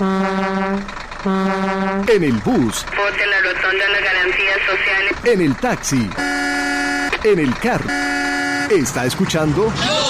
En el bus. Vote la rotonda las garantías sociales. En el taxi. En el carro. ¿Está escuchando?